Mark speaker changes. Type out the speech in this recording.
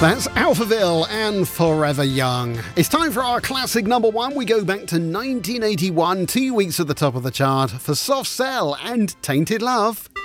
Speaker 1: That's Alphaville and Forever Young. It's time for our classic number one. We go back to 1981, 2 weeks at the top of the chart for Soft Cell and Tainted Love.